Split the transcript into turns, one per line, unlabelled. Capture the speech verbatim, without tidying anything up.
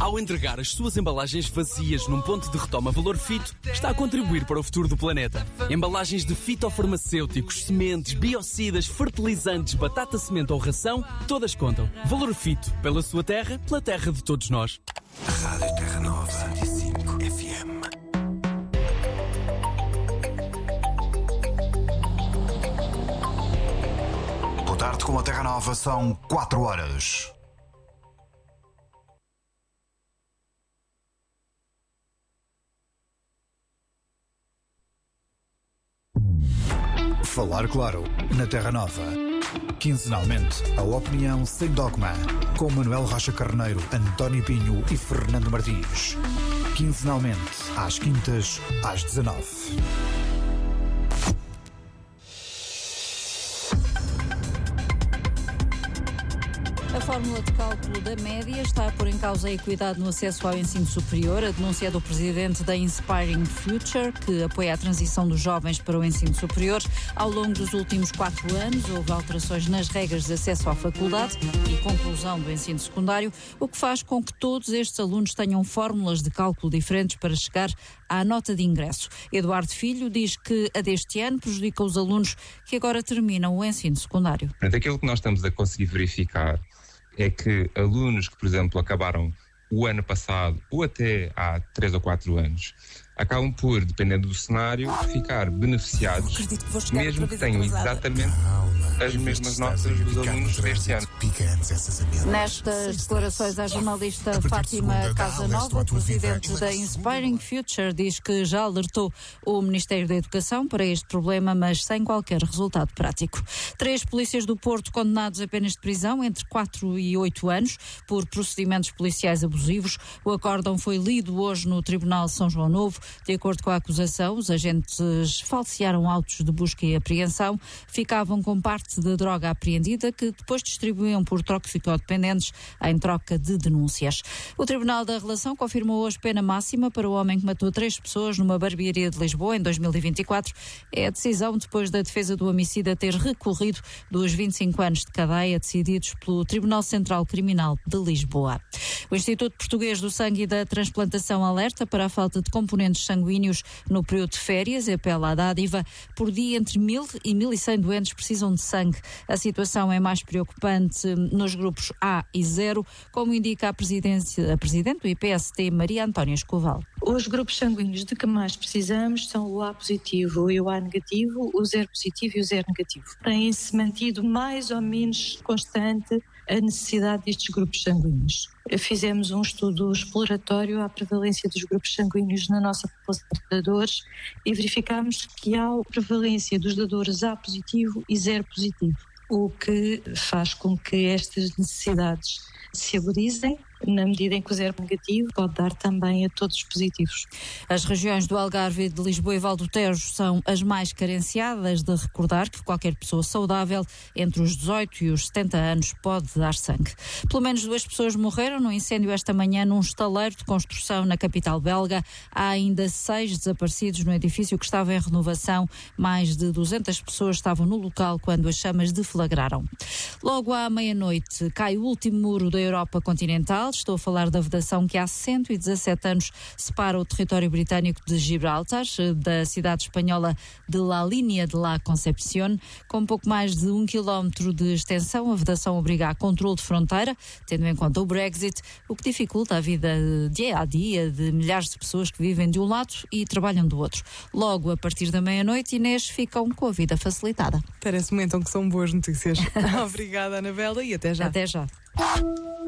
Ao entregar as suas embalagens vazias num ponto de retoma Valor Fito, está a contribuir para o futuro do planeta. Embalagens de fitofarmacêuticos, sementes, biocidas, fertilizantes, batata, semente ou ração, todas contam. Valor Fito, pela sua terra, pela terra de todos nós.
Rádio Terra Nova cento e cinco F M. Boa tarde, com a Terra Nova são quatro horas. Falar claro, na Terra Nova. Quinzenalmente, a opinião sem dogma. Com Manuel Rocha Carneiro, António Pinho e Fernando Martins. Quinzenalmente, às quintas, às dezanove.
A fórmula de cálculo da média está a pôr em causa a equidade no acesso ao ensino superior. A denúncia é do presidente da Inspiring Future, que apoia a transição dos jovens para o ensino superior. Ao longo dos últimos quatro anos, houve alterações nas regras de acesso à faculdade e conclusão do ensino secundário, o que faz com que todos estes alunos tenham fórmulas de cálculo diferentes para chegar à nota de ingresso. Eduardo Filho diz que a deste ano prejudica os alunos que agora terminam o ensino secundário.
Aquilo que nós estamos a conseguir verificar é que alunos que, por exemplo, acabaram o ano passado ou até há três ou quatro anos, acabam por, dependendo do cenário, ficar beneficiados, que mesmo que tenham exatamente as mesmas notas dos alunos deste ano.
Nestas declarações à jornalista Fátima Casanova, o presidente da Inspiring Future diz que já alertou o Ministério da Educação para este problema, mas sem qualquer resultado prático. Três polícias do Porto condenados a penas de prisão entre quatro e oito anos por procedimentos policiais abusivos. O acórdão foi lido hoje no Tribunal de São João Novo. De acordo com a acusação, os agentes falsearam autos de busca e apreensão, ficavam com parte da droga apreendida que depois distribuíam por toxicodependentes em troca de denúncias. O Tribunal da Relação confirmou hoje pena máxima para o homem que matou três pessoas numa barbearia de Lisboa em dois mil e vinte e quatro. É a decisão depois da defesa do homicida ter recorrido dos vinte e cinco anos de cadeia decididos pelo Tribunal Central Criminal de Lisboa. O Instituto Português do Sangue e da Transplantação alerta para a falta de componentes sanguíneos no período de férias e apela à dádiva. Por dia, entre mil e mil e cem doentes precisam de sangue. A situação é mais preocupante nos grupos A e zero, como indica a, presidência, a Presidente do I P S T, Maria Antónia Escoval.
Os grupos sanguíneos de que mais precisamos são o A positivo e o A negativo, o zero positivo e o zero negativo. Tem-se mantido mais ou menos constante a necessidade destes grupos sanguíneos. Fizemos um estudo exploratório à prevalência dos grupos sanguíneos na nossa população de dadores e verificámos que há prevalência dos dadores A positivo e zero positivo, o que faz com que estas necessidades se agudizem na medida em que o zero negativo pode dar também a todos os positivos.
As regiões do Algarve, de Lisboa e Val do Tejo são as mais carenciadas. De recordar que qualquer pessoa saudável entre os dezoito e os setenta anos pode dar sangue. Pelo menos duas pessoas morreram no incêndio esta manhã num estaleiro de construção na capital belga. Há ainda seis desaparecidos no edifício que estava em renovação. Mais de duzentas pessoas estavam no local quando as chamas deflagraram. Logo à meia-noite cai o último muro da Europa continental. Estou a falar da vedação que há cento e dezassete anos separa o território britânico de Gibraltar, da cidade espanhola de La Línea de la Concepción. Com pouco mais de um quilómetro de extensão, a vedação obriga a controle de fronteira, tendo em conta o Brexit, o que dificulta a vida dia a dia de milhares de pessoas que vivem de um lado e trabalham do outro. Logo, a partir da meia-noite, Inês, ficam com a vida facilitada.
Parece-me então que são boas notícias. Obrigada, Anabela, e até já.
Até já.